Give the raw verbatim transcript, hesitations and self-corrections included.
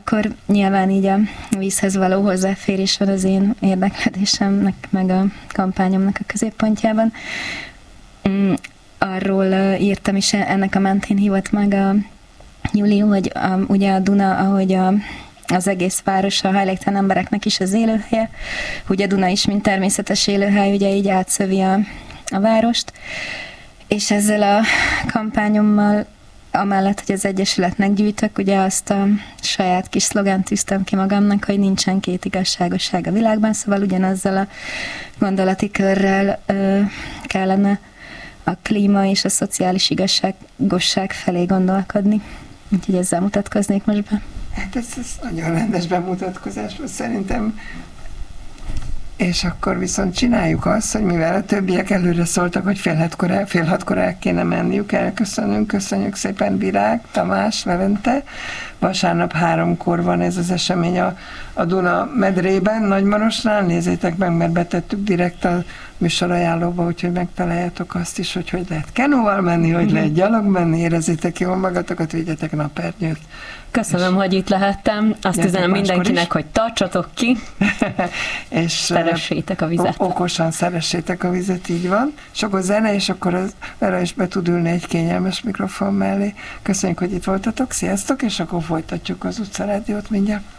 akkor nyilván így a vízhez való hozzáférés van az én érdeklődésemnek, meg a kampányomnak a középpontjában. Arról írtam is, ennek a mentén hívott meg a Júli, hogy a, ugye a Duna, ahogy a, az egész város a hajléktalan embereknek is az élőhelye, ugye a Duna is, mint természetes élőhely, ugye így átszövi a, a várost, és ezzel a kampányommal, amellett, hogy az Egyesületnek gyűjtök, ugye azt a saját kis szlogánt tűztem ki magamnak, hogy nincsen két igazságosság a világban, szóval ugyanazzal a gondolati körrel ö, kellene a klíma és a szociális igazságosság felé gondolkodni. Úgyhogy ezzel mutatkoznék most be. Hát ez, ez nagyon rendes bemutatkozás volt szerintem. És akkor viszont csináljuk azt, hogy mivel a többiek előre szóltak, hogy fél hatkor el, fél hatkor el kéne menniük, elköszönünk, köszönjük szépen Virág, Tamás, Levente. Vasárnap háromkor van ez az esemény a, a Duna medrében, Nagymarosnál, nézzétek meg, mert betettük direkt a műsorajánlóba, úgyhogy megtaláljátok azt is, hogy hogy lehet kenóval menni, hogy lehet gyalog menni, érezzétek jól magatokat, vigyetek napernyőt. Köszönöm, és hogy itt lehettem. Azt üzenem mindenkinek, is. hogy tartsatok ki, és szeressétek a vizet. Okosan szeressétek a vizet, így van. És akkor zene, és akkor az Vera is be tud ülni egy kényelmes mikrofon mellé. Köszönjük, hogy itt voltatok, sziasztok, és akkor folytatjuk az utcarádiót mindjárt.